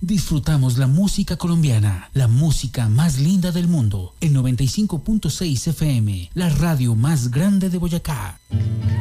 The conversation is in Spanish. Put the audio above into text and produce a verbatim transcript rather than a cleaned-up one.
disfrutamos la música colombiana, la música más linda del mundo. El noventa y cinco punto seis F M, la radio más grande de Boyacá.